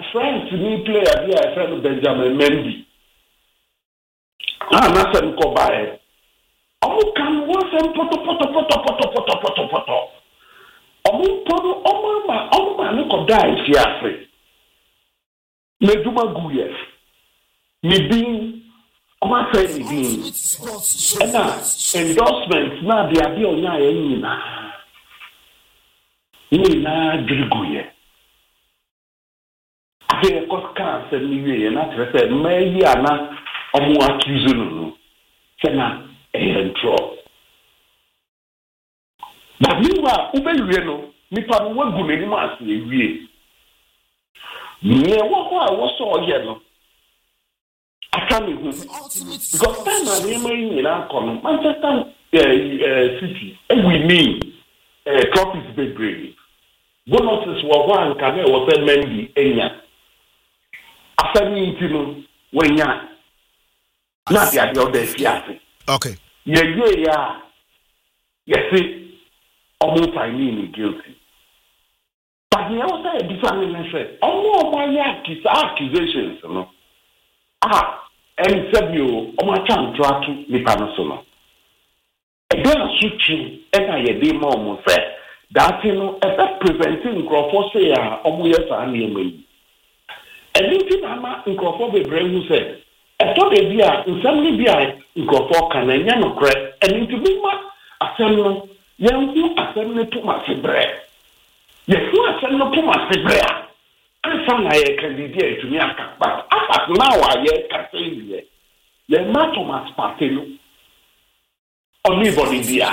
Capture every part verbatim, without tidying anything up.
friends ni player bi a friend Benjamin Mendy ah na sem ko bae omo kan wo sem poto poto poto poto poto poto poto omo poto omo ma omo ma ne ko dai fi afi me duma guye me bin omo fa me bin ena endorsement na dia bi onya ya nyina ni na diriguye ade ko ka se mi ye na trese me ya na omo accuse no se na e intro but meanwhile ubewie no nipa no wagu n'ani ma ase ewie me wo ko a wo so ye no aka me hu because time na me me nyina kono Manchester uh, City and we mean uh, trophies be brave bonuses were one can e wo se Mendy enya afani ntino wenya na dia dia o fiase okay ye ye ya yes almost I mean guilty but you also say different and say oh my yeah kiss accusations no ah and said you o ma chan track ni panoso no e don switching e na ye dey more mo say that you know e be preventing crofo say ah omo yes an e mai anything ama crofo be brave who said e to be bia nsam ni bia crofo kan anya no kre anything be ma asem no yengu asem ne to ma sebre yefu asem no to ma sebre asa na ye candidate to me aka but as now I ye ka say ye ye ma to ma party no only body bia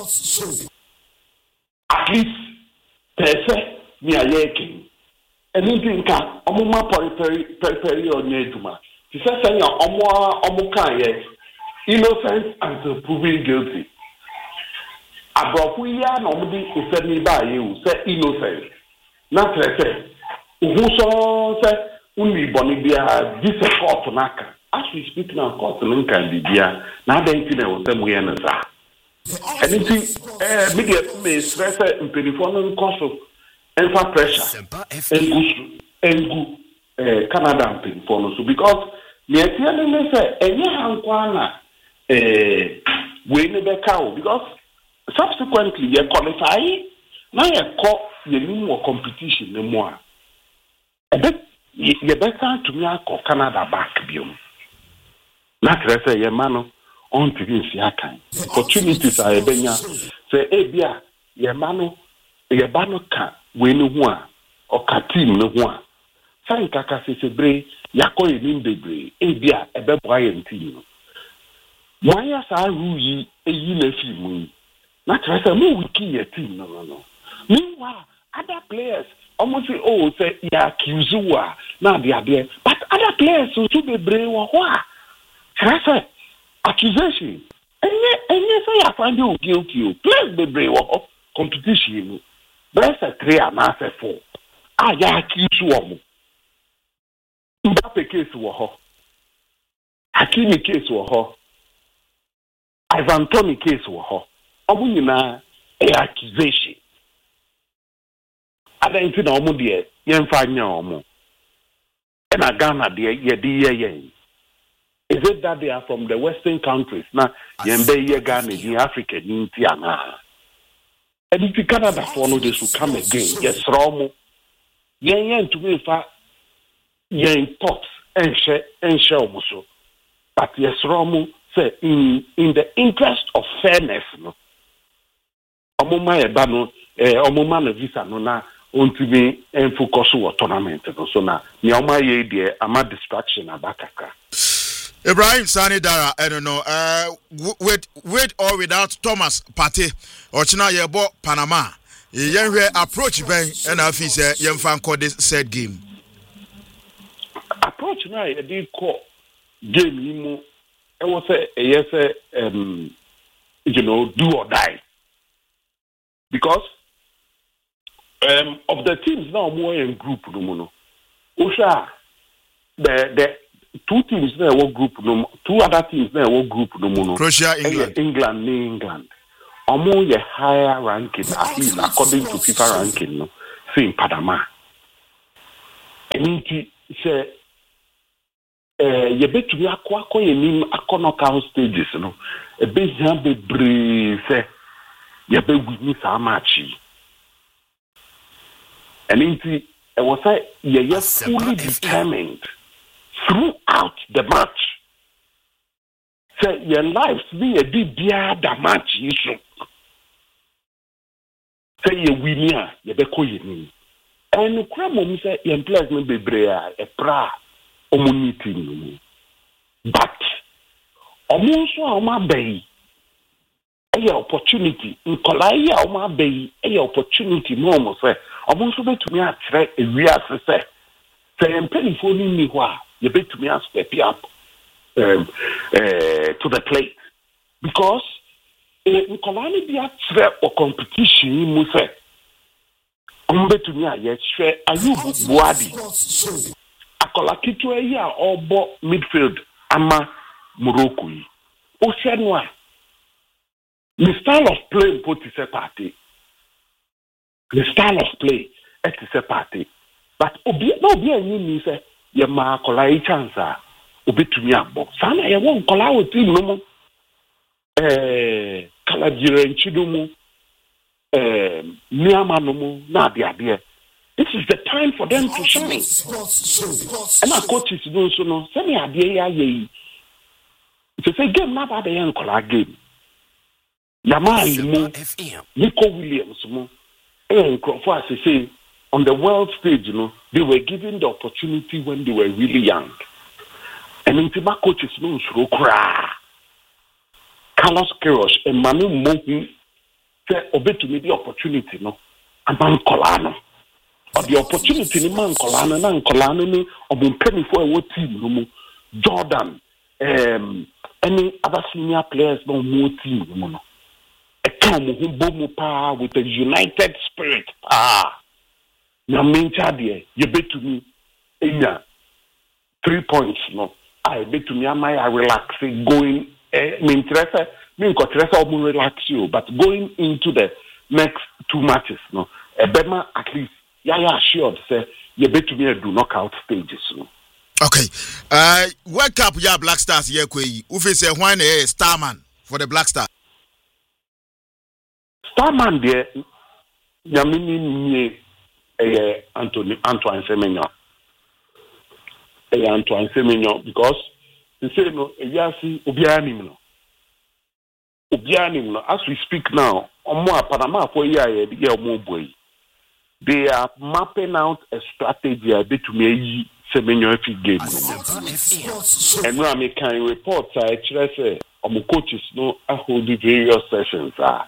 at least pese mi aye king anything ka omo ma peri peri peri onye duma ti say say omo omo kan ye innocent until proven guilty abrofu ya na omudi ifemi ba yewu say innocent na trese uhu so say uni boni bia this court naka as we speak now court no kan bibia na adanti na wo say mo ye na za anything eh media me stress impedifo no nkoso enfa pressure engu engu eh Canada impedifo no so because me atia ne say enye hankwa na eh we ne be ka because subsequently ye qualify na ye ko ye nim wo competition ne mo a ebe ye better to me akọ Canada back biom na trese ye mano on to be si akan opportunities are ebenya say e bia ye mano ye ba no ka we no ho a o ka team no ho a san kaka se sebre yakọ ye nim bebre e bia ebe boa ye team no mo ya sa ru yi eyi na fi mu na trese mo wiki ye team no no no meanwhile other players almost say oh say ya accuse wa na dia there but other players so to be brave wa wa trese accusation enye enye say ya find you guilty players be brave wa competition but say three and a say four ah ya accuse wa mo Mbappe case wa ho Hakimi case wa ho Ivan Toney case wa ho obu nyina e accusation adanti na omo de yemfa nya omo e na Ghana de ye de ye ye is it that they are from the western countries na yembe ye Ghana in Africa ni ti ana e di Canada for no they should come again yes romo yen yen to me fa yen talks enche enche omo so but yes romo say in in the interest of fairness no omo ma e ba no eh omo ma na visa no na ontumi en focus wo tournament no so na me oma ye de ama distraction abakaka Ibrahim Sani Dara I don't know uh with with or without Thomas Partey ochina ye bo Panama yenhwe approach ben and afi say yemfa nko this said game approach na ye dey call game ni mu e wo say e yes um you know do or die because Um, of the teams now more in group no no. Osha the the two teams there were group no two other teams there were group no no. Croatia, England, England, England. Among the higher ranking at least according to FIFA ranking no. See in Panama. Enti say eh ye betumi akọ akọ yenim akọ knockout stages no e be hia bebre say ye be win sa match. Enti e was say ye ye fully determined throughout the match. Say your lives be a bit bia the match issue. Say ye winia ye be ko yenim. And Cramom say your players no be brea a pra omunity. But almost oma bay a opportunity in Kolaya oma bay a opportunity more say almost be to me a threat a real say say I'm penny for me why you bet to me a step up um uh to the plate because in Kolani be a threat or competition mu say Umbe to me, yes, share Ayubu Buadi. Akola kitu ya obo midfield ama Morocco. Oceanwa. The style of play put is a party. The style of play it is a party. But obi no be any me say ye ma akola e chance obi to me abo. Sana ye won kola o team no mo. Eh kala dire nchido mo. Um, this is the time for them to shine. And our coaches don't so know. Send me a idea. It's a game, not a young game. Yamal, Nico Williams, and Crawford say on the world stage, you know, they were given the opportunity when they were really young. And into my coaches know so cry. Carlos Queiroz and Manu Mohu. Say obey to me the opportunity no aman kolano or the opportunity ni man kolano na kolano ni obumpeni for a team no mu Jordan um any other senior players no more team no no e come hu bomu pa with a united spirit ah na mencha de you bet to me enya three points no I bet to me am I relax going eh me interest me got relax you, but going into the next two matches, no, a Bema at least, yeah, yeah, sure, say you bet to me do knockout stages, no. Okay, uh, World Cup, yeah, Black Stars, yeah, kwe. Ufe say one a Starman for the Black Stars. Starman, there, Yamini me, eh, Anthony Antoine Semenyo, eh, Antoine Semenyo, because they say no, yeah, see, Obiani, no. As we speak now, Panama for year boy. They are mapping out a strategy a bit to me Semenyo game. And when I can report, I say, um, coaches no I hold the various sessions are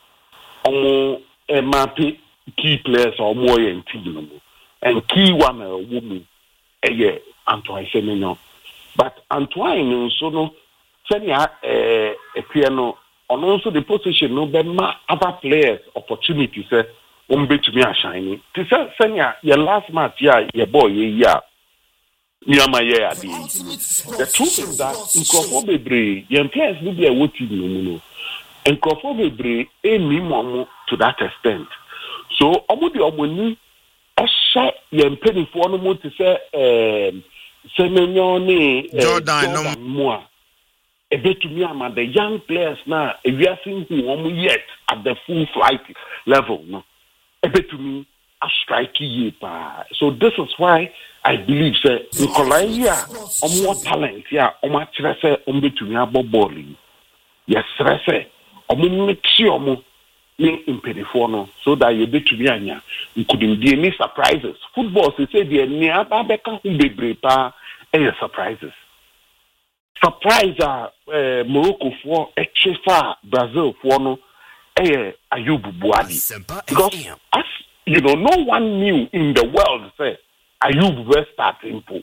um a mapping key players or more in team and key one a woman a year Antoine Semenyo. But Antoine so no send ya a piano. And also the position, no, but my other players opportunities, eh, won't be to me a shiny. To say, Senya, your last match, yeah, your boy, yeah, yeah, my yeah, the truth is that in Crawford, your players will be a what you know, and Crawford, a minimum to that extent. So, I would be only a shot your penny for no more to say, um, Semenyo, Jordan, no more. A bit to me, I'm the young players now. If you are seeing who yet at the full flight level, no. A bit to me, a striking year. So this is why I believe that Nicolaya, or more talent, yeah, or much less, on bit to me about bowling. Yes, I or make sure more in Pediforno, so that you bit to me, Anya. You couldn't be any surprises. Football, they say, they're near Babeka, who be prepared, any surprises. Surprise uh, uh, Morocco for a Chefa Brazil for no eh Ayubu Buadi because as you know no one knew in the world say Ayubu will start simple.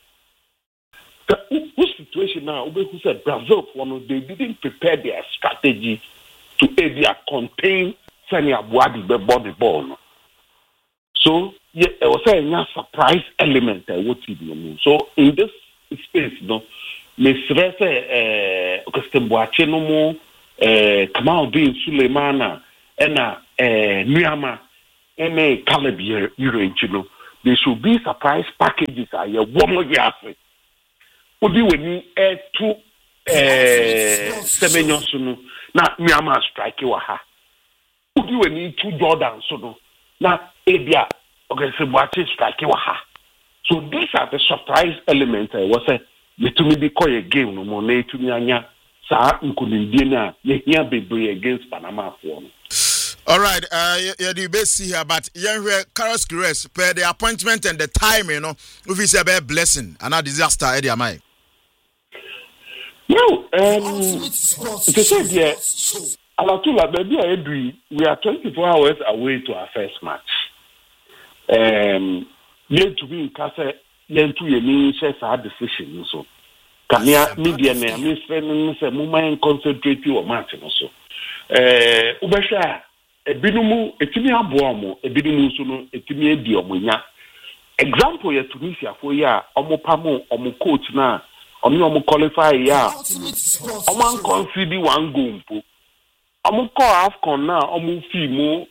The whose situation now who said Brazil for no they didn't prepare their strategy to area contain Senia Buadi the body ball. No. So yeah, it was a surprise element uh, what you know. So in this space, no. Mesrese eh Augustin Boache no mo eh Kamal bin Suleimana ena eh Nuama ene Caleb Euro no there should be surprise packages. I hear one more year. Odi weni e two eh seven years no na Myanmar strike wa ha. Odi weni two Jordan so no na ebia okay se Boache strike wa ha. So these are the surprise elements. I was say metumi bi call a game no mo na etumi anya sa nkunindie na ye hia bebre against Panama for no. All right, uh, yeah, the best here, but yeah, Carlos Queiroz, per the appointment and the time, you know, if it's a bad blessing and a disaster, Eddie, am I? No, um, they said, yeah, Alatula, baby, I agree. We are twenty-four hours away to our first match. Um, you to be in Casa, you to your mean, says our decision, so. Kanya media, I mean, spending some moment concentrate you on Martin also. Uh, Ubasha. Ebinumu etimi aboamo ebinumu so no etimi edi omunya example ya Tunisia for ya omo pamo omo coach na omo omo qualify ya omo concede one goal mpo omo call AFCON na omo fimu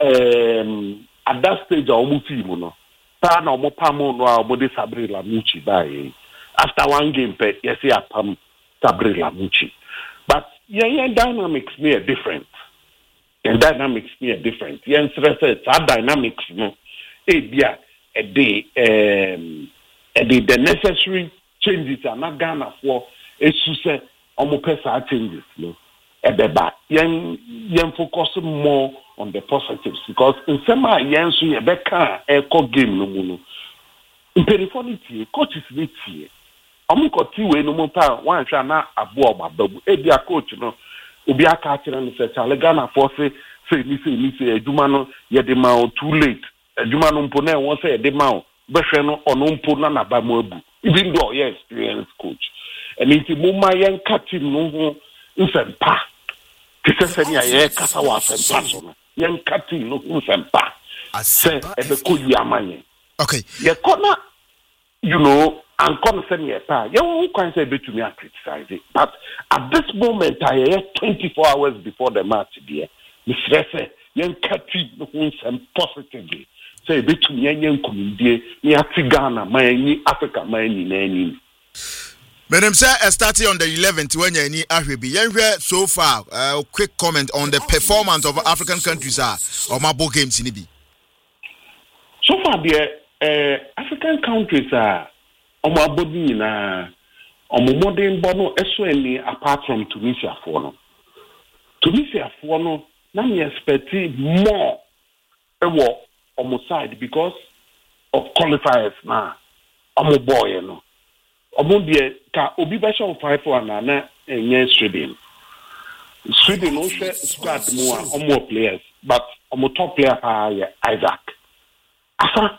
um at that stage omo fimu no pa na omo pamo no omo de Sabri Lamuchi by after one game pe yes ya pam Sabri Lamuchi but yeah yeah dynamics may different. And dynamics are different. The answer is our dynamics, no. A dia a day, um, a day the necessary changes are not gonna for a success almost personal changes, no. A beba, yen yen focus more on the positives because in some yen so a beka a co game no mono. In periphonity, coach is with you. I'm got two way no more time. One shall not above my babu. A dia coach, no. Obi aka kire no se chale Ghana for say say ni say ni say aduma no ye de ma too late aduma no mpo na won say ye de ma be hwe no ono mpo na na ba mo abu even though ye experienced coach and it mo ma yen ka team no ho nsempa ti se se ni aye kasa wa sempa so no yen ka team no ho nsempa say e be ko yi amanye okay ye kona you know and concern your pa you won't quite say to me and criticize it but at this moment I hear twenty-four hours before the match there Mister say yen catchy no some positively say be to me yen kumindie ni atigana man Africa man ni nani Madam sir starting on the eleventh when you ni ahwebi yen hwe so far uh, quick comment on the performance of African countries are or my bowl games ni bi so far the uh, African countries are omo abodi na omo modern bono eso eni apart from Tunisia for no Tunisia for no na me expect more ewo omo side because of qualifiers na omo boy no omo de ka obi ba show five for na na enye Sweden Sweden no share squad mo a omo players but omo top player pa Isaac asa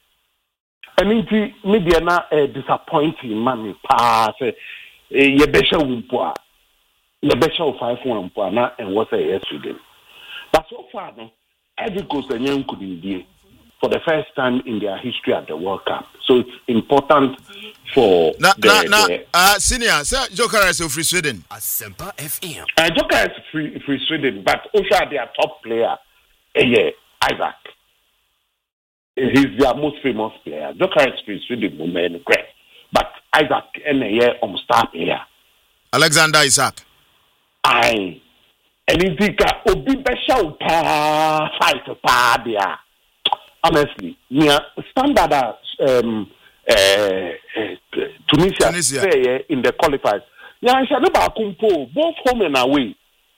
I mean, maybe na a disappointing man pass ye besha umpoa ye besha five one umpoa na and what say yesterday. But so far no every goes a young couldn't for the first time in their history at the World Cup. So it's important for na the, na na the, uh senior sir Joker is free Sweden. Asempa F M. Uh, Joker is free free Sweden, but also their top player, uh, yeah, Isaac. He's their most famous player. Joker is free Sweden, moment, great. But Isaac, and a year on star player. Alexander Isaac. Aye. And if he can obi besha pa fight pa there. Honestly, yeah, standard um uh, Tunisia, Tunisia. Say, in the qualifiers. Yeah, I shall never kumpo both home and away.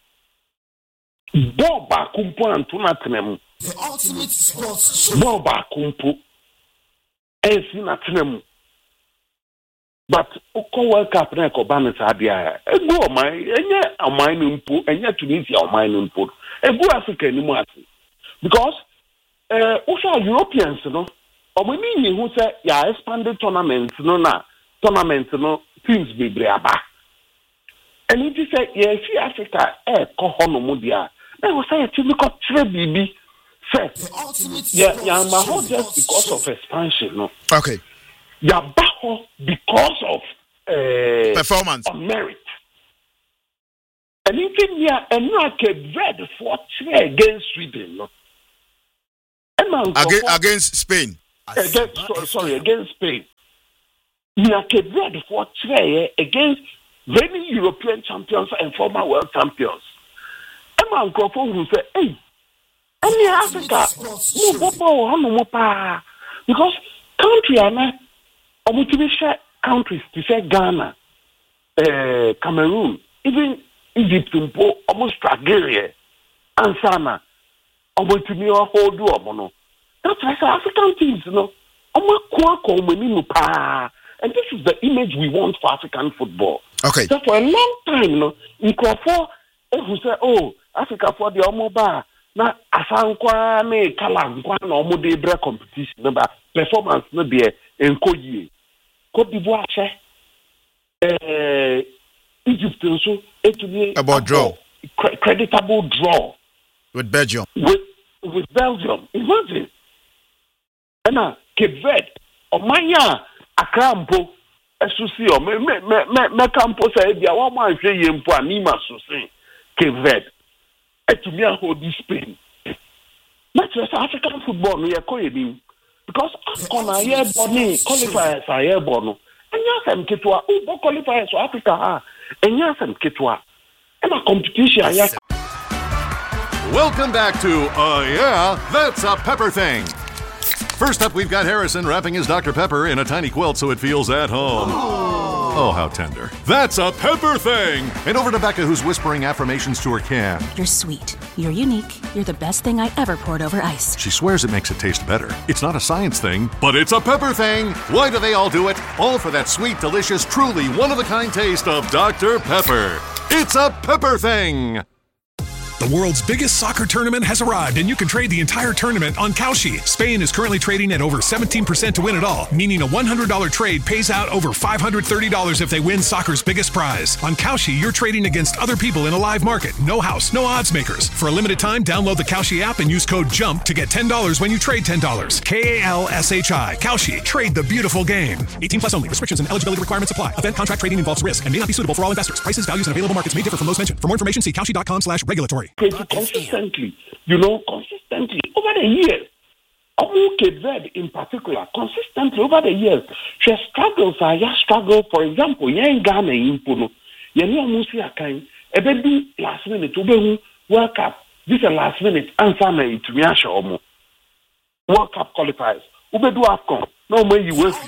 Boba kumpo and Tunatinemu. The ultimate sports show. Boba kumpo. Ensi na tinemu. But Oko World Cup na ko ba na sadia. Egu o man, enye o man mpo, enye Tunisia o man mpo. Egu Africa ni mu ase. Because eh uh, Europeans no, o mo ni hu say ya expanded tournament no na tournament no teams be bre aba. And it is say yes, Africa eh ko hono mu dia. Na we say team ko tre bibi. Say yeah, yeah, ma ho just because of expansion no. Okay. Yabaho because of uh, performance on merit. And even yeah, and like a red for against Sweden, no. Against, against Spain. against sorry, sorry against Spain. Now Cape Verde for three against reigning European champions and former world champions. Emma Crawford who say, hey, any Africa, no papa no pa because country are not countries to say Ghana, uh, Cameroon, even Egypt, almost Nigeria, and Sana, almost to me or hold do mono. That's why African teams, you know, and this is the image we want for African football. Okay. So for a long time, you know, in Crawford, who say, oh, Africa for the Omoba, na Asankwa, ne Kalankwa, no Omode competition, number performance, no be in Koye. Cote d'Ivoire, uh, Egypt also, it to be about draw, cre- creditable draw with Belgium. With with Belgium, imagine. And now Cape Verde, Omanya, Akrampo, Esusio, me me me me me Campo say dia one man say yempo anima so say Cape Verde. Et to me hold this Spain. But African football no ye because AFCON are here born, qualifiers are here born. And yes, I'm Kitwa, who qualifiers for Africa, and yes, I'm Kitwa. And a competition, yes. Welcome back to, uh, yeah, that's a Pepper Thing. First up, we've got Harrison wrapping his Doctor Pepper in a tiny quilt so it feels at home. Oh, how tender. That's a Pepper Thing. And over to Becca, who's whispering affirmations to her can. You're sweet. You're unique. You're the best thing I ever poured over ice. She swears it makes it taste better. It's not a science thing, but it's a Pepper Thing. Why do they all do it? All for that sweet, delicious, truly one-of-a-kind taste of Doctor Pepper. It's a Pepper Thing. The world's biggest soccer tournament has arrived, and you can trade the entire tournament on Kalshi. Spain is currently trading at over seventeen percent to win it all, meaning a one hundred dollars trade pays out over five hundred thirty dollars if they win soccer's biggest prize. On Kalshi, you're trading against other people in a live market. No house, no odds makers. For a limited time, download the Kalshi app and use code JUMP to get ten dollars when you trade ten dollars. K A L S H I. Kalshi. Trade the beautiful game. eighteen plus only. Restrictions and eligibility requirements apply. Event contract trading involves risk and may not be suitable for all investors. Prices, values, and available markets may differ from those mentioned. For more information, see kalshi.com slash regulatory. Consistently, you know, consistently over the years. Cape Verde in particular, consistently over the years, she struggles. I just struggle. For example, in Ghana, in Puno, you know, Musi Akai, a baby last minute, Ube World Cup. This is last minute answer me to me. Ashomo World Cup qualifiers. Ube do AFCON. No more you will.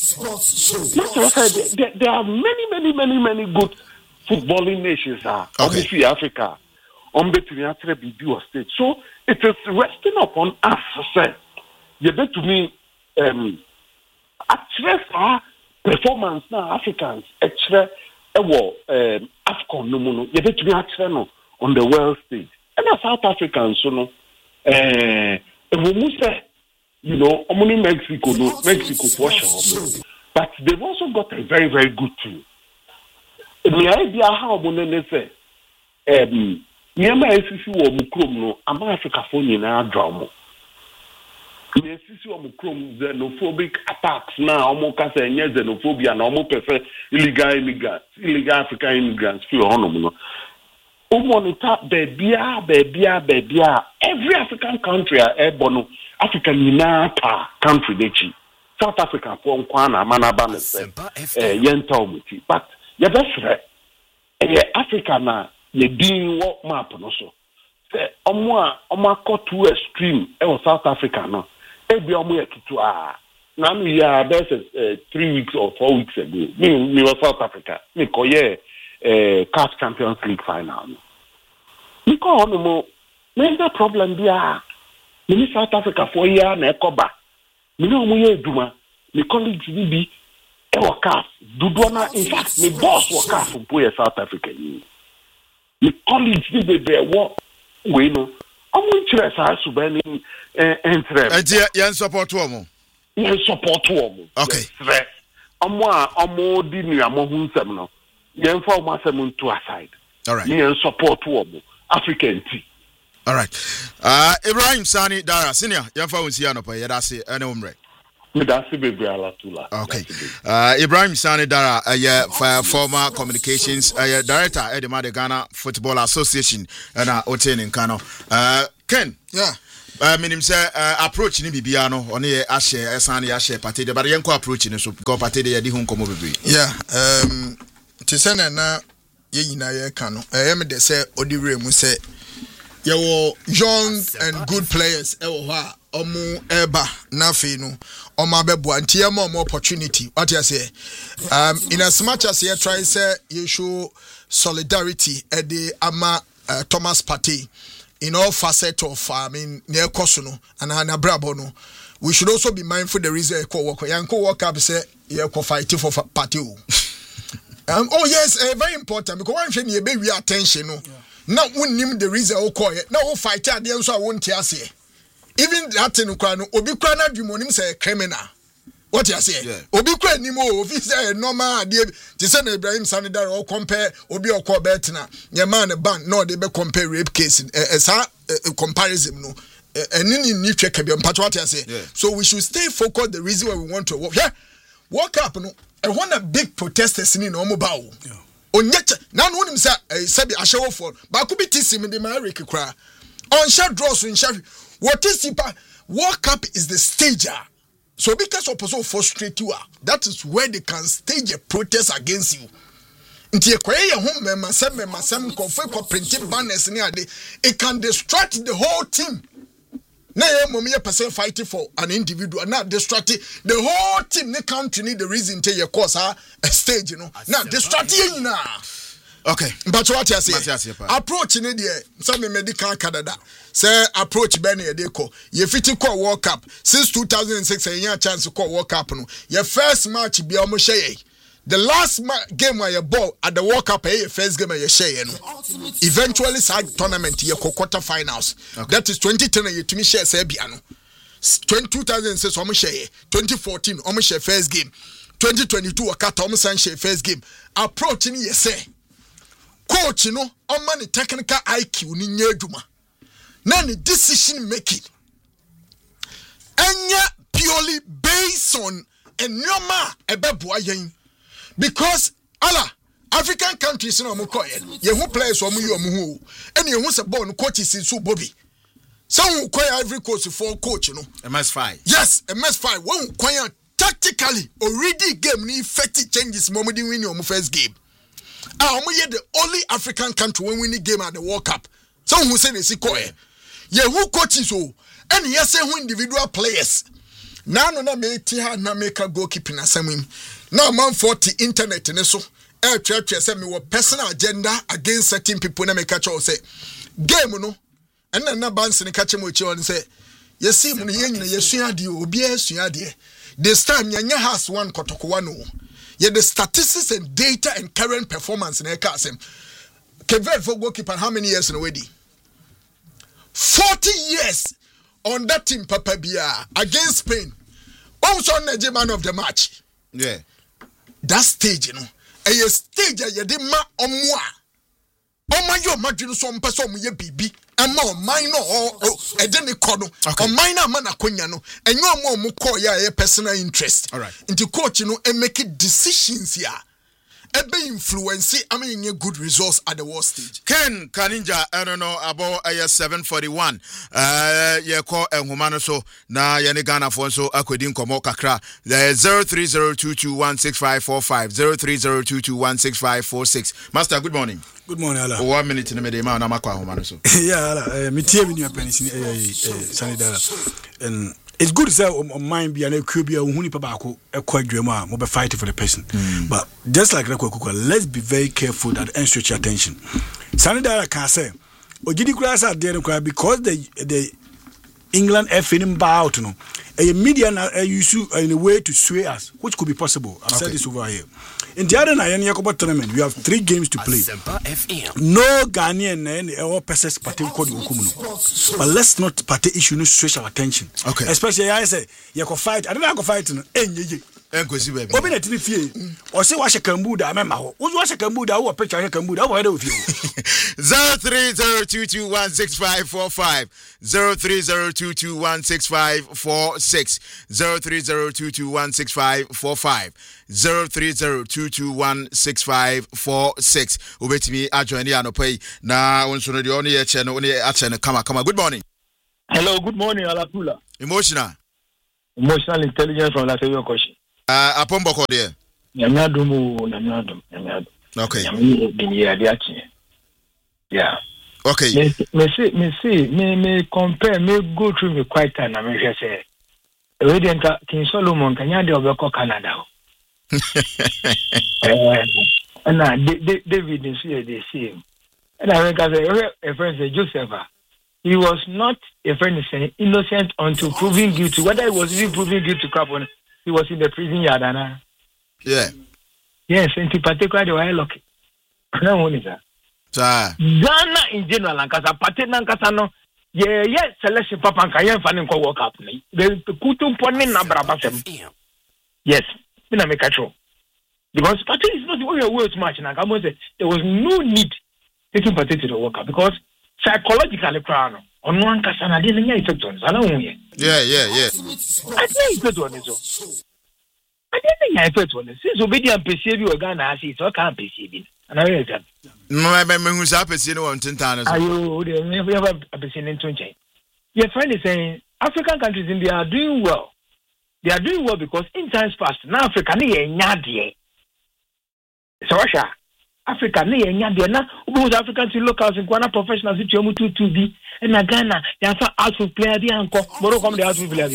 There, there are many, many, many, many good footballing nations. Are obviously Africa. On between after B B or state. So it is resting upon us, sir. You bet to me, um, actually, our performance now, Africans, actually, um, AFCON, no, no, you bet to me, actually, no, on the world stage. And as South Africans, so no, uh, we say, you know, only Mexico, no, Mexico for sure. But they've also got a very, very good team. The idea how we say, um, Nyama esisi wo mukrom no ama Africa fo nyina adromo. Ne esisi wo mukrom xenophobic attacks na omo ka say nye xenophobia na omo prefer illegal immigrants, illegal African immigrants fi honom no. O monitor bebia bebia bebia every African country e bono Africa nyina ta country dechi. South Africa fo nkwa na manaba ne say eh yenta omuti but ye befre eh Africa na the being what map no so say omo omo akọ to extreme e was South Africa no e bi omo ekitu ah na me ya best uh, three weeks or four weeks ago me me was South Africa me ko ye eh CAF Champions League final me ko ono mo me the problem bia me South Africa for year na ekoba me no mo ye eduma me colleagues bi bi e wa CAF dudu na in fact me boss wa CAF for South Africa ni the colleagues did the bear what we know. I'm interested as to be interest. And you support woman. You support woman. Okay. I'm more, I'm more dinner, I'm more wholesome. You inform us to aside. All right. You support woman. African tea. All right. Uh, Ibrahim Sani Dara, senior. You found Siano, but that's it. I know him right. Okay. Uh, Ibrahim Sani Dara, uh, yeah, former communications uh, director at the Ghana Football Association, and uh, Oten in Kano. Uh, Ken, yeah, Uh, minim say uh, approach ni bibia no one ye ahye esan ye ahye party de but yen ko approach ni so go party de ye di hu nkomo bebre. Yeah, um to say na na ye nyina ye ka no. Eh me de say odire mu say ye wo young and good players e wo ha omu eba na fe no omo abebo anti ye more opportunity. What you say? Um in as much as ye try say you show solidarity at the ama uh, Thomas Partey in all facets of I mean near Kosono and Anna Brabo no. We should also be mindful the reason you call work. You call work up say you call fighting for party. um, oh yes, uh, very important because one thing you be we attention no. Yeah. Now we name the reason you call it. Now we fight at the end so I won't tell say. Even that in Ukraine, obi kra na dwumonim say criminal. What you say? Yeah. Obi kra ni mo obi say normal dey ti say na Ibrahim Sanidar or compare obi okọ bet na your man ban no dey be compare rape case as a comparison no. And any new check can be on what you say. Yeah. So we should stay focused the reason why we want to work. Yeah. Walk up no. I want a big protesters in no mobile. Yeah. Onyecha na no nim say sabi ahyewo for ba ko bi tisi me dey ma reke kra. On share draws in share what is it? Walk up is the stager. So because opposition frustrate you, that is where they can stage a protest against you. Nti ekwaye ho mema sem mema sem konfe ko printed banners ni ade, it can distract the whole team. Na ye mom ye person fighting for an individual, na distract the whole team. The country need the reason to your cause a stage, you know. Now distract you na. Okay, but what you say? Approach in there. Some medical Canada say approach Benny Edeko. You fit to call World Cup since two thousand six. And you have chance to call World Cup. No, your first match be almost share. The last ma- game where you ball at the World Cup, your first game you share. No, eventually side tournament you quarter finals. Okay. That is twenty ten. You to me share Serbiano. two thousand six almost share. twenty fourteen almost share first game. twenty twenty-two Akata almost share first game. Approach in you say. Coach, you know, on money technical I Q ni nyeduma. Na ni decision making. Anya purely based on enyoma ebeboa yen. Because Allah African countries no mo koye. Ye hu players o mo yi o mo hu. Ene ye hu se ball no coaches so Bobby. Some koye every coach for coach, you know. M S five. Yes, M S five. One koye tactically already game ni effective changes momodi win your first game. Ah, we are the only African country when we win game at the World Cup. Some who say they see koe. Yeah, who coaches so? And yes, who individual players. Now no na me tiha na make a goalkeeping asamim. Now man forty internet and so. Eh, try try say me what personal agenda against certain people na make catch or say game no. And then na bands ni catch mo chi on say. Yes, see mo ye nyina yesua de obi asua de. This time nyanya has one kotoko one no. Yeah, the statistics and data and current performance in Ekasem. Kevin for goalkeeper, how many years in already? forty years on that team, Papa Bia, against Spain. Also, the man of the match. Yeah. That stage, you know. A stage, you did ma on moi. Oh, my, your imagine some person with your baby. And more minor or a deni kono or minor man akunyano and you more muko ya a personal interest. All right. Into coach, you know, and make it decisions here. And be influence, I mean, your good results at the world stage. Ken Kaninja, I don't know about a seven forty one. Uh, yeah, call and humano so na yanigana fonso akudin komo kakra. The zero three zero two two one six five four five zero three zero two two one six five four six. Master, good morning. Good morning, Allah. One minute in the middle, na makwa humano so. Yeah, Allah. Me tie me penny Sanidara. And it's good to say on mind be an equibia huni pabako a quadrema mo be fighting for the person. Mm. But just like Rekoko, let's be very careful that and stretch your attention. Sanidara can say Ojidi Krasa there because the the England F in bout no. A media uh, use in a way to sway us, which could be possible. I've okay. said this over here. In the other Nyan Yakoba tournament, we have three games to play. No Ghanaian and all persons party called Ukumuno. But let's not party issue no stretch our attention. Okay. Especially I say Yako fight. I don't know how fight no. Enkosi baby. Obi na tini fie. O se wa shekambuda amema ho. Wo wa shekambuda wo picture shekambuda wo head of you. zero three zero two two one six five four five zero three zero two two one six five four six zero three zero two two one six five four five zero three zero two two one six five four six. Obetimi ajoin ya no pay na onso no de oni e che no oni a che no kama kama. Good morning. Hello, good morning, Alapula. Emotional. Emotional intelligence from Latavia Koshi. Uh, upon Boko there. Yamadumu, Yamadum, Yamad. Okay. Yeah. Okay. Me see, me see, me me compare, me go through me quite time. I mean, say, already King Solomon can you do over Canada? And now David is here, they see him. And I think a friend say Joseph, he was not a friend saying innocent until proven guilty. Whether he was even proven guilty, crap on, he was in the prison yard. And yeah. Yes, and in particular, they were lucky. No one is that. Ghana in general, and Casa Patina Casano, yeah, yes, selection Papa and Kayan Fanning Co work up. The Kutum Ponin Nabrabasem. Yes, in a make a show. Because Pati is not the way it's much, and I can say there was no need taking Pati to the worker because psychologically, crown on one Casana didn't get effect on Salon. Yeah, yeah, yeah. I think it's on it. I didn't get effect on it. Since obedient perceive you Ghana, I see, so I can't perceive it. And I realize that. My memory was up as you know, ten times. Are you never have a percent in twenty? Your friend is saying African countries in they are doing well. They are doing well because in times past, now Africa near Nadia. So Russia, Africa near Nadia. Now, who Africans in locals in Guana professionals in Chomutu to be and Ghana, they are out of player, the uncle, Morocco, the out of player.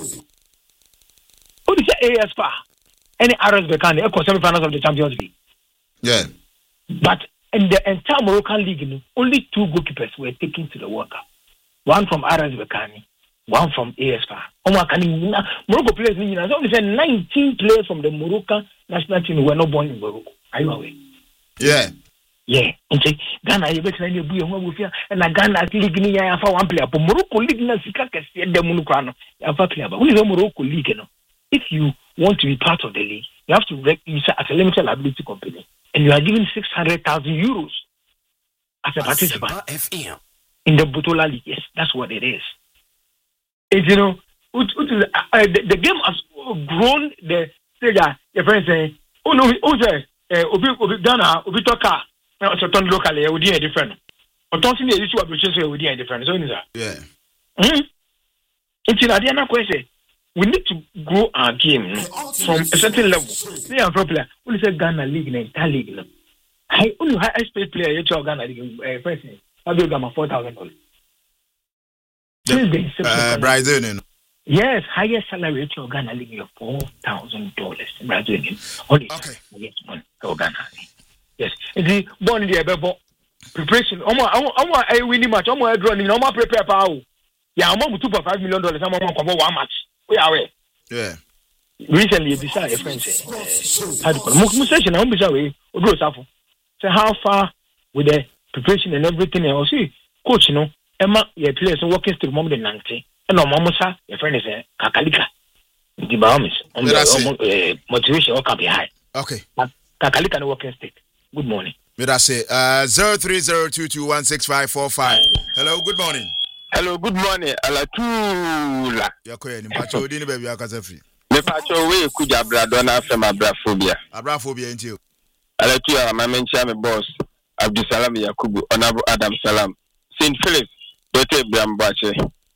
Who is A S P A? Any Arabs become the semi-finals of the Champions League. Yeah. But in the entire Moroccan league, only two goalkeepers were taken to the World Cup. One from Aras Bekani, one from A S P A. Morocco players, only said nineteen players from the Moroccan national team were not born in Morocco. Are you aware? Yeah. Yeah. And say, Ghana, you better than you with you. And Ghana league, you have one player. But Morocco league, you have the Monocrano. You have a player. But only the Morocco league, you know. If you want to be part of the league, you have to register as a limited liability company. And you are given six hundred thousand euros as a participant in the Butola League. Yes, that's what it is. And, you know, it, it, uh, the, the game has grown. The stage, your friends say, oh no, oh, say, Obi Obi Ghana, Obi Toka, so turn locally, we did different. Or don't see the issue of which we did different. So, yeah. Hmm. It's in Adiana question. We need to grow our game from a certain level. They are popular. Only say Ghana League, the entire league. I only high paid player. You tell Ghana League, uh, president. I will give four thousand dollars. Uh, Brazilian. Yes, highest salary you tell Ghana League of four thousand dollars. Brazilian. Only okay. Yes, one for Ghana. Yes. And the born in the above preparation. I'm I'm I winning match. I'm I drawing. I'm prepare power. Yeah, I'm on two point five million dollars. I'm on one match. We are away. Yeah. Recently, beside a friend said, "How do you say? I'm beside we. So how far with the preparation and everything else? See, coach, you know, Emma, your players are working still more than ninety. And no, Mama, sir, your friend is a Kakalika. The Bahamas, on the motivation or can be high. Okay. Kakalika no working stick. Good morning. May I say uh zero three zero two two one six five four five. Hello, good morning. Hello, good morning. Alatula. Yakoye ni pacho odi ni baby akasafi. Me pacho we kuja bradona fe ma braphobia. Abraphobia ntio. Alatua ma mencha me boss Abdusalam Yakubu Honorable Adam Salam. Saint Philip Doctor Ibrahim Bache.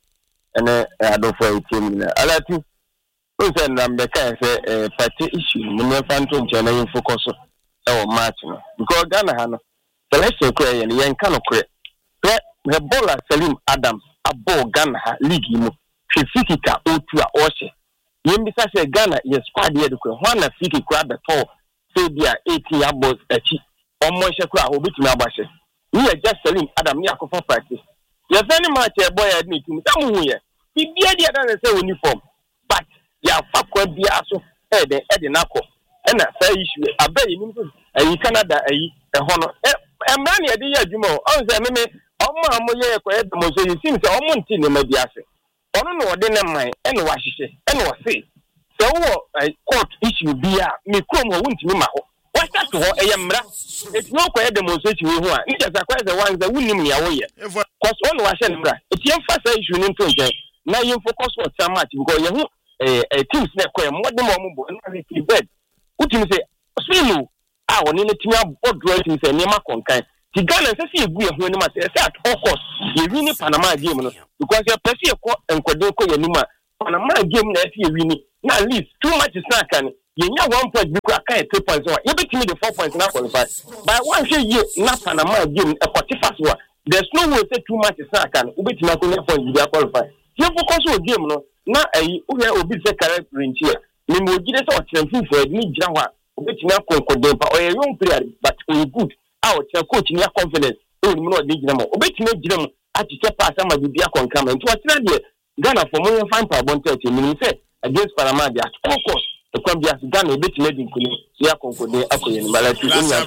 Ene adofo etim na. Alatu. O se ndambe kan se eh party issue mo me fanto nche na yin focus e wo match no. Because Ghana ha no. Selection ko yen yen kan ko. The baller Salim Adams abo Ghana league mu Fifikika otu a ohye yembisa se Ghana yes squad here ko hwana fiki kwa beto say dia eighteen abos achi omo hye kwa obetumi abahye ni ya just Salim Adam ni akofa practice ya fani match e boy admit mi tamu hu ye bibia dia da say uniform but ya fa kwa bia so e de e de nako e na say issue abai ni so ayi Canada ayi e hono e emra ne de ya adwuma o on say me Omo amoye ko e demo so yin se omo nti ne ma biase ono no de ne man e no wahihye e no se se wo court issue bia me krom ho ntimi ma ho wasa to ho e yemra e ti no ko e demo so ti ho a ni jasa kwa ze wan ze wunim ne awoye cause ono wa hye ne mra e ti emfa sa issue ni nto nje na yin focus on some match because ye ho eh teams ne ko e mo de mo mo bo na re ti bed utimi se swim a oni ne timi abodro timi se ne ma konkan ti Ghana se se egu ehun ni ma se se at focus you win Panama game because your person and Kodeko Yanima Panama game that you win now at least two matches now can you know one point because I can't three points you bet me the four points now qualify by one year not Panama game a forty-first one there's no way say two matches now can you bet me the point you qualify you focus on game no now I obi say correct range here me mo gide say o tempo for me gira ho a bet me akonkodem pa o young player but we good out your coach near confidence oh no no dey gira mo o bet me gira mo ati che pass am bi bia konka ma nti o tira de Ghana for more fine for one thirty me say against Panama they at all cost to come bia Ghana bet me dey kuni ya konkode akoye ni malati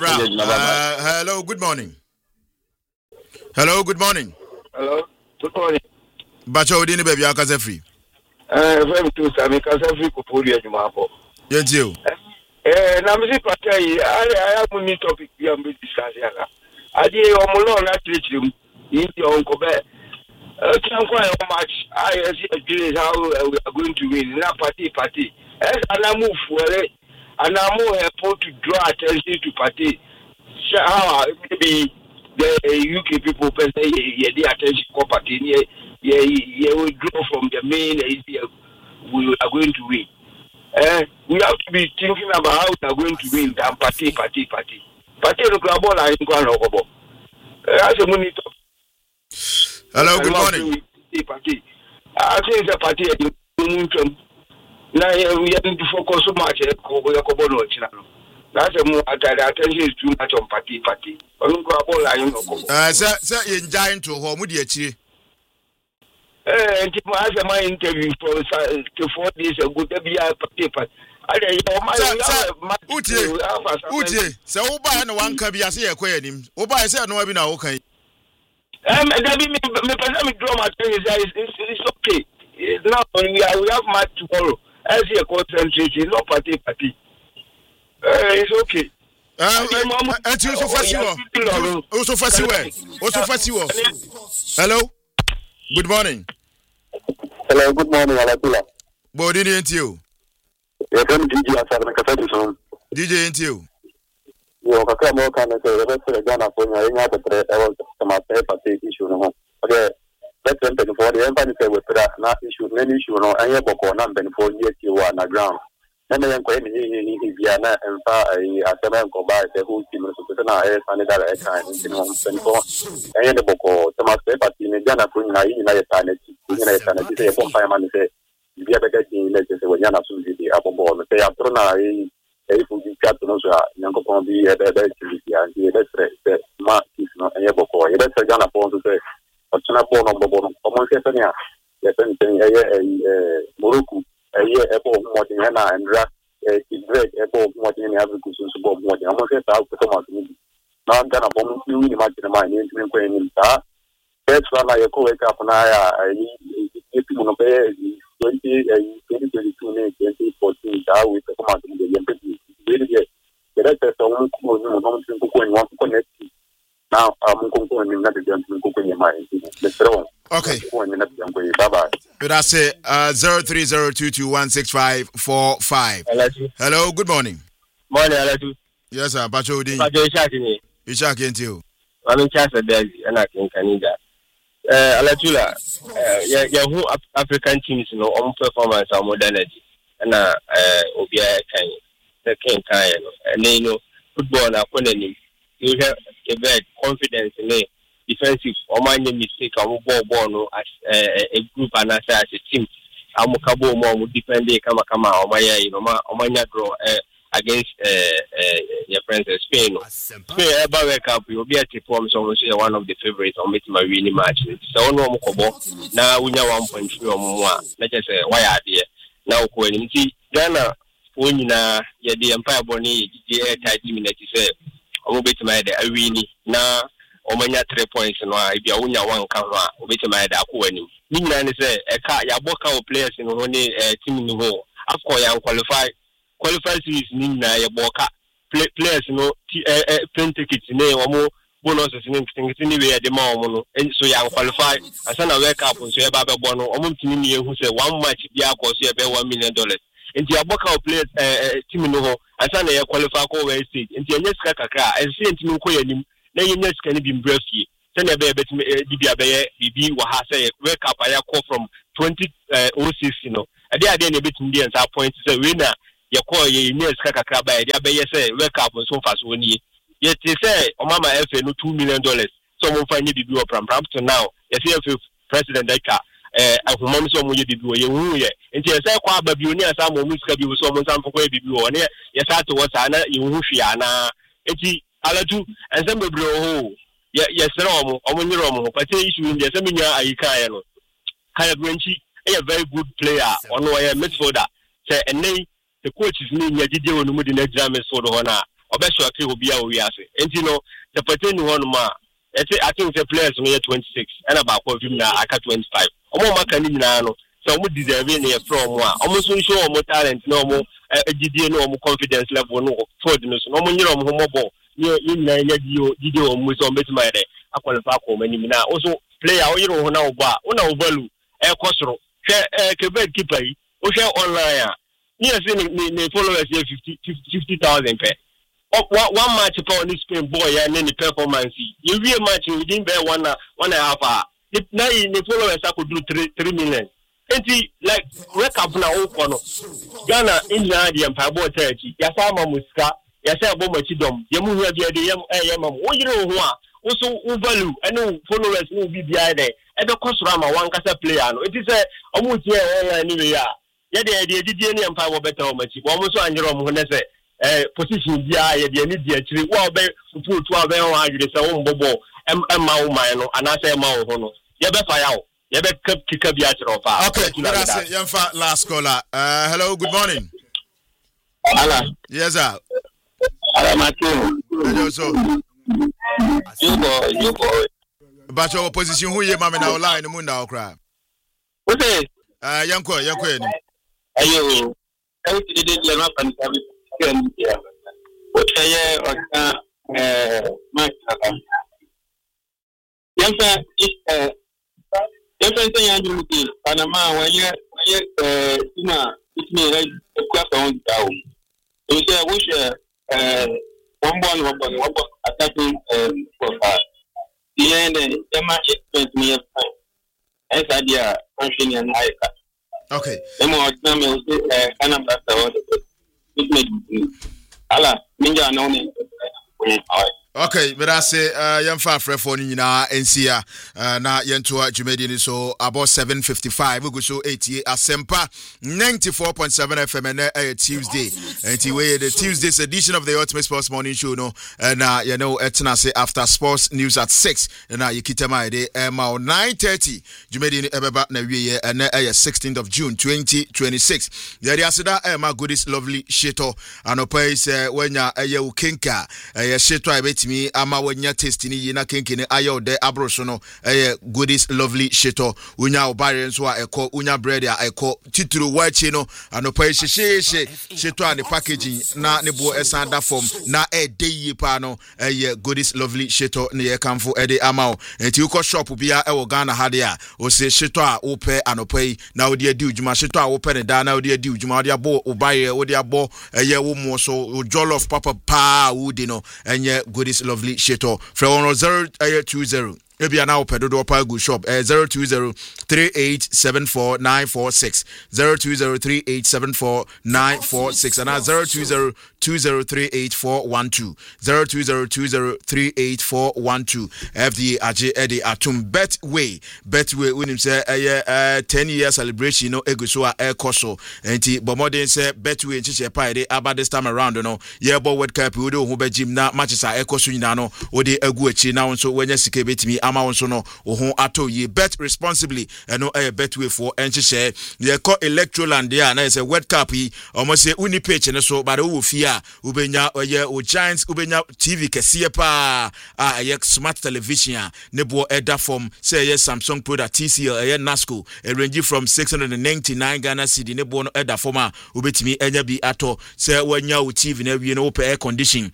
hello good morning hello good morning hello good morning Bacha odi ni baby akaze free eh very too sami kaze free ko poli ejuma po yenti o eh na me si pata yi ale aya mu ni topic bi am be discuss ya ka adi o mo lo na treaty yi ti on ko be eh kan kwa yo match I see a how we are going to win na party party eh ana move for ana move help to draw attention to party how maybe the U K people per se yeah the attention ko party yeah yeah we draw from the main idea we are going to win. Eh, we have to be thinking about how we are going to win than party, party, party. Party no club all I think one over. As a money. Hello, good morning. Party. I think the party now we have to focus so much on the that's a more attention is too much on party, party. Uh, sir, sir, in giant to home with the Eh, and if I have my interview for to four days ago, there be a paper. I don't know. Uti, Uti, so Oba no one can be as a queen. Oba I said no, I've been okay. Um, that be me, me, draw my thing is it's okay. Now we have match tomorrow. As a concentration, no party, party. Uh, it's okay. Um, and you so fast, also fast, also fast. Hello. Good morning. Hello, good morning, Alatula. Body into you. You're from D J Asad Makasatu. D J into you. You are a more kind of a rest of Ghana for your other was some paper issue. Okay, let's enter for the empire with not issue, many issue, no, and you have a number for years you are on the ground. And then I'm going to be Vienna and a seven go by the whole team of Sutana, and the other time in twenty-four. And the Boko, Thomas Pepper, in Ghana, putting a United Planet, United Planet, say, one fireman say, if you ever get in, let's say, when Yana Suzy, the upper ball, they are thrown a full Catonosa, Yanko be a better activity, and the let's mark is not a Boko. That's a Ghana phone to say, but Chinapo, no Bobo, Common Cesania, yes, anything, a Morocco. A year ago, more than Hannah and Rack, a great ago, more than every cushion support more than almost out to come out. Now I'm gonna bomb you in the mind into Queen. That's why I call it up and I if you want to pay twenty, twenty, twenty-two, twenty fourteen, with the command in the empty. Really get the rest of the one to connect. Now I'm going to another gentleman cooking in my mind. Okay. Bye bye. That's it. Uh, zero three zero two two one six five four five. Hello. Good morning. Morning, Alatu. Yes, sir. Pacho Udin. Pacho Ishaki. Ishaki into you. I'm in Chasa Daisy, and I can Canada. Uh, Alatula. Uh, yeah, yeah. Who African teams, you know, on performance or modernity, and uh, Obia can the King Kai, and then you know, football and opponent. You have a very confidence in it. Defensive or mind mistake or ball ball as a group and as a team. I'm a cabo more defend the Kama Kama or my you know my or my draw against your friends Spain. Spain ever wake up you'll be at the form so one of the favorites on meeting my really match. So no more now we know one point three or more. Let's just say why are there now when you see Ghana when you know the Empire Bonnie the air tight minute you say I'm going to my arena now. Omanya three points no a bia wonya one ka ho a obetima ya da akwa anim ni nyina ne say e ka ya boka o players no ho ne team no ho afko ya qualify qualify series ni nyina ya boka players no plane tickets ne omo bonuses ni nkitingiti ni we ya de ma omo no so ya qualify asana world cup so ya ba be bo no omo ntimi ni ehu say one match bia akọ so ya be one million dollars enti ya boka o players team no ho asana ya qualify ko we stage enti enye sika kakra e se ntimi ko ya nim na yenya sika ni bi mbrafie send a baby Dibia Bay, B B, Wahasa, wake up, I call from twenty oh six, you know. A day I didn't a bit Indians are points a winner. You call ye near Skakaba, they bay say, wake up so fast one year. Yet they say, oh, Mama F, no two million dollars. Someone find you B B from Brampton now. You see, President Deka, a woman so much B B, you and you say, Qua Babunia, some women can be with someone some way B B, and yes, I to what's Anna, you Hushiana, Eti, Alatu, and some bro. Yes, Romo, or when you're Romo, but say issue in the seminar, I can. Kaya Gwenchi, a very good player on where midfielder. Say, and nay, the coach is meaning a video on the mood in exams for the honor. Or best you will be our we are. And you know, the pertaining one ma, I think the players may twenty-six and about him now, I got twenty-five. Or more Macanino, so would deserve any from one. Almost show more talent, no more, a G D, no more confidence level, no forwardness, no more mobile. You you you almost on better my day. I qualify for many mina. Also, play our hero now, bar, on our value, air costro, share a Quebec keeper, or share online. Yes, they follow us here fifty thousand pay. One match upon this Spain boy and any performance. You real match, you didn't bear one one and a half hour. If now they follow us, I could do three three million. And see, like, wake up now, Ghana, India, and Pabo thirty. Yasama Muska. Yes, I bomb a chidom. Yamu, the yam, yam, what you know, also value, I know followers will be behind there. And the cost rama one cassa player. It is a almost here anyway. Yet the idea did any empire better on my chip. Almost on your own when I say, eh, position, yeah, the immediate actually, well, be to twelve hundred, it's a home bobo, and Mao Mino, and I say Mao Hono. You better fire out. You better kick up your offer. Okay, that's it. Young fat last caller. Uh, hello, good morning. Hello. Yes, sir. Hello, so. You boy, you boy. But your opposition, who you mammy now lie in the moon now cry? What is? Uh, young boy, young boy. Are you? I did it up and come here. What are you? Uh, my young man, uh, young man, young man, Panama, when you, uh, you know, it's me like a class on down. You say, I wish, uh, Uh, one ball, one ball, one ball attacking um, for her. The end, the match is me. As I dear, functioning and high. Okay. The more time is uh, Canada, it made me. Allah, Ninja, no name. Okay, but I say, uh, young far for Nina and Sia, uh, na Yentua Jumedi, so about seven fifty five, we go so eighty eight, Asempa ninety four point seven F M and uh, Tuesday, and the Tuesday's edition of the Ultimate Sports Morning Show, no, and uh, you know, etna say after sports news at six, and now you kita my day, um, nine thirty, Jumedi Ebeba Nawiye, and uh, sixteenth of June, twenty twenty-six. The Yasida, Emma Goodies, lovely Sheto, and Opais, uh, when ya, uh, you kinka, uh, Sheto, I bet me ama wanya testini yina kenkene ayo de abrosono eh Goodies lovely sheto unya obare nso a eko unya bread a eko tituru wachi no anopa hihihye sheto a ne packaging na ne bo esanda form na e de yi pa no eh Goodies lovely sheto ne ye kamfo e de ama o enti uko shop bia e wo Ghana hade a o se sheto a wo pe anopa yi na wo de adi ujuma sheto a wo pe ne da na wo de adi ujuma wo de abo obare wo de abo eh wo mo so jollof papa pa wo de no enye Goodies lovely sheto from zero two zero Ebia now pedodo pagu shop uh, zero two zero three eight seven four nine four six zero two zero three eight seven four nine four six and now zero two zero two zero three eight four one two zero two zero two zero three eight four one two F D A J Eddie Atum Betway Betway when him say uh, ten year celebration no eguso a air coso enti bomodin say Betway chiche pa de about this time around no yeah bo World Cup we do ho be gym na matches a air coso nyina no we de agu achi na won so wenya sike betimi ama wonso no ohun ato ye bet responsibly eno eh Betway for enche share ye call Electroland there na say World Cup yi omo say uni page ne so but wo fia ubenya ye o Giants ubenya T V kese pa ah ye smart television ne bo eda form say ye Samsung product T C L ye Nasco e range from six hundred ninety-nine Ghana cedi ne bo no eda form a ubetimi enya bi ato say wanya o T V na wie no air condition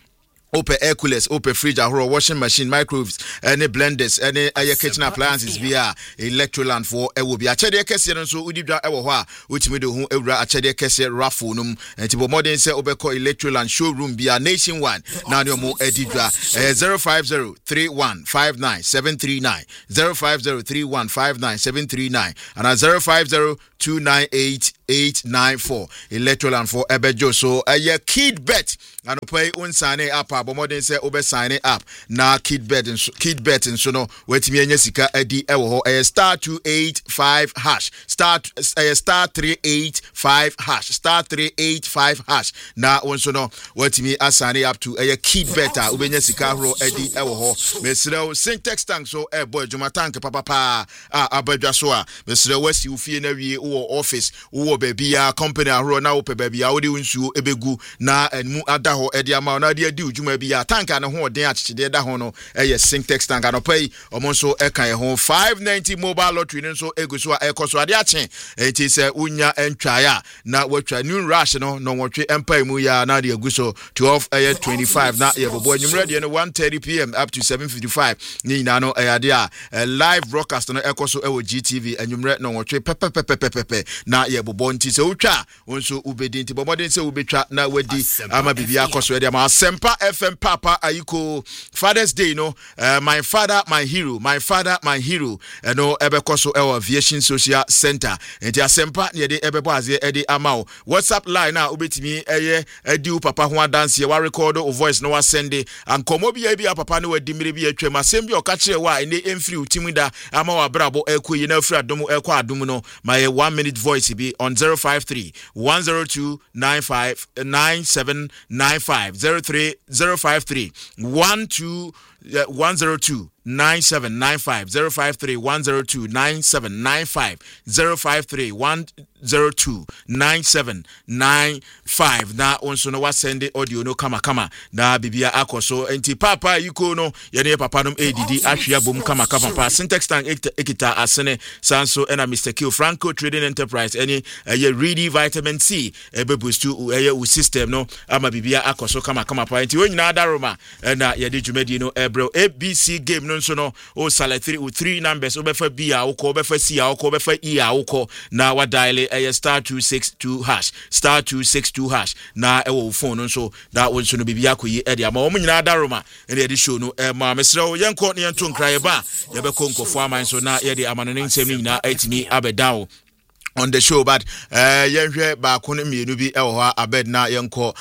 open air coolers, open fridge, ahoro, washing machine, microwaves, any blenders, any air kitchen appliances via Electroland for e will be a chede kese no so udi dra e wo ho a utimi de hu ewura a chede kese raffle num enti bo modern say obeko Electroland showroom via nationwide na ne mo edi dra zero five zero three one five nine seven three nine zero five zero three one five nine seven three nine and zero five zero two nine eight eight nine four Electroland for Ebejo so a uh, kid bet and pay un sign up but modern say obe sign up na kid bet and kid bet and so no wetimi enya sika edi ewo ho a star two eight five hash star a star three eight five hash star three eight five hash na on so no wetimi assign up to a kid bet a obenya sika ro edi ewo ho mesrew syntax tank so e boy juma tank papa pa a abadwa so a mesrew wasi ufie na wie wo office wo baby a company ahro na wo pe baby a wo de nsuo ebegu na enmu ada ho edi ama na de adi ujuma bi a tank na ho den achide da ho no eye syntax tank no pay omo so e kan ho five ninety mobile lottery no so egu so e koso ade achen enti se unya entwaya na watwa new rush no no wotwe empire mu ya na de egu so twelve eye twenty-five na ye bobo nyumre de no one thirty p m up to seven fifty-five ni na no e ade a live broadcast no e koso e wo G T V enyumre no wotwe pepepepepepe na ye bobo nti se utwa wonso ubedi nti bobo den se ubetwa na wadi ama bibia koso e de ama Sempa F M Papa Ayiko Father's Day no uh, my father my hero my father my hero uh, no ebe koso e aviation social center enti Sempa ne de ebe boaze e de ama WhatsApp line na obetimi eye edi papa ho dance wa record o voice no wa send ankomo bia bia papa no wadi mire bia twem asem bia o ka kire wa ene emfiri utimi da ama wa brabo ekoyi na afiri adom ekọ adom no my one minute voice be on zero five three one zero two nine five nine seven nine five zero three zero five three one two one zero two nine seven nine five zero five three one zero two nine seven nine five zero five three one zero two nine seven nine five na onso no wa send audio no kama kama na bibia akoso enti papa yiko no ye ne papa no edidi ahwea bom kama kama pa syntax tank ekita asene sanso ena Mister Q Franco Trading Enterprise any ye ready vitamin C ebe boost to ye u system no ama bibia akoso kama kama pa enti wonyina daroma na ye de dwumadi no ebro A B C game no so no o select three with three numbers obefa B a woko obefa C a woko obefa E a woko na wa dial a star two six two hash star two six two hash na ewo phone no so that one so no bibia koyi e dia ma o nyina daroma e de show no e ma mesrew yenko ne yento nkra ye ba ye be konkofo aman so na ye de amanonin nsem ni na atimi abedawo on the show but uh yenhwe ba kono mienu bi e wo ha abed na yenko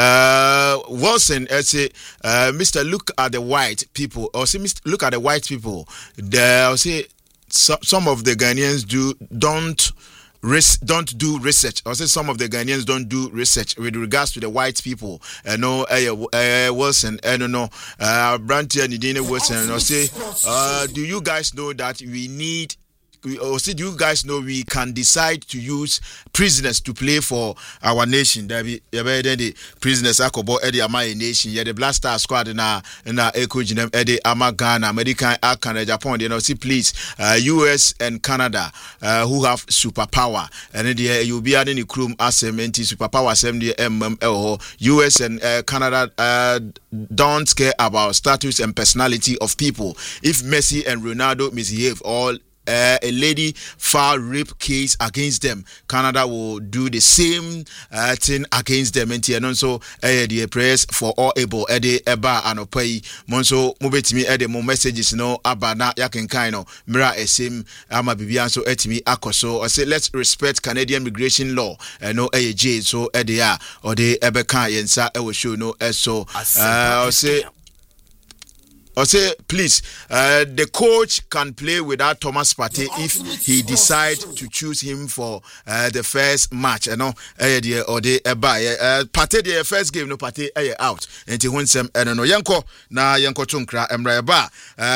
uh Wilson say uh Mister look at the white people or say Mister look at the white people there say so, some of the Ghanaians do don't Res- don't do research. I say some of the Ghanaians don't do research with regards to the white people. I uh, know uh, uh, Wilson, I don't know, uh, Brantia Nidine Wilson, and I say, uh, do you guys know that we need We also, do you guys know we can decide to use prisoners to play for our nation? There be the prisoners akobo edi ama nation. Yeah, the Black Star Squad na na eko jinem edi ama Ghana, American, Canada, Japan. You know, see please, uh, U S and Canada, uh, who have superpower, and then the you be adding the crew asem enti superpower asem the M M L. U S and uh, Canada uh, don't care about status and personality of people. If Messi and Ronaldo misbehave, all Uh, a lady foul rape case against them, Canada will do the same uh, thing against them. And so uh, the prayers for all able ede eba anopai monso mobetimi ede mo messages no abana yakenkaino mira esim ama bibia so etimi akoso or say let's respect Canadian immigration law uh, no eh j so ede ya or the ebeka yensa e wo show no so uh, say I say, please, uh, the coach can play without Thomas Partey if he decides to choose him for uh, the first match. You know, uh, or the uh, Partey the first game, no Partey uh, out. And he wants him. I don't know. Yanko na Yanko Tunkra Emra ba.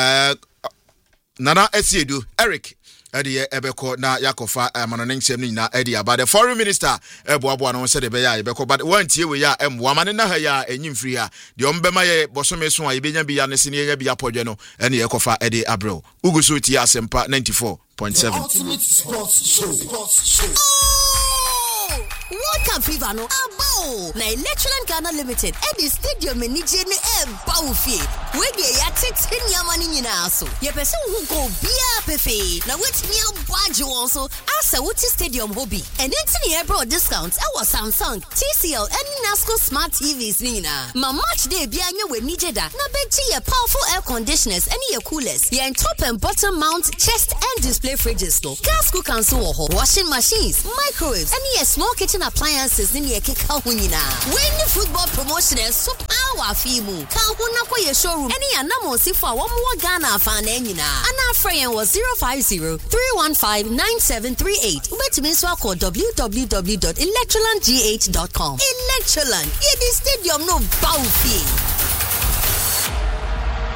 Nana Esiedu Eric. Edi ebeko na yakofa amanonin nsem ni na edi aba the foreign minister eboabo na won se de be ya ebeko but wantie we ya emwa mane na ha ya enyimfiri ha de ombema ye bosome so a ebenya bi ya ne sene ya bi apodwe no ene yakofa edi abrel ugusu ti Asempa ninety-four point seven. Ultimate Sports Show. Sports Show. Oh, what World Cup fever no abo. Na Electroland Ghana Limited at the stadium in Nije ne e bawfie. We dey ya ten yamani nyina so. Ye pese hu go bia pefe. Na wetimi abwaje won so asa wuti stadium hobby. And then e bro discounts e was Samsung, T C L and Nasco smart T Vs nina. Ma match day bia nya we Nije da. Na beji ye powerful air conditioners and ye coolers. Ye top and bottom mount chest and display fridges no. Gas cooker so ho. Washing machines, microwaves, and ye small kitchen appliances in ye keka hunina. When the football promotion is so power fimu. Kan huna kwa ye showroom. Any anamo si for one more Ghana fan enina. Ana Freyan was zero five zero three one five nine seven three eight. Wait me so call w w w dot electroland g h dot com. Electroland. Ye the stadium no bawfie.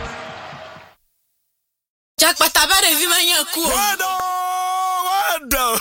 Jack Patabare Vimanya Ku. Wado, wado.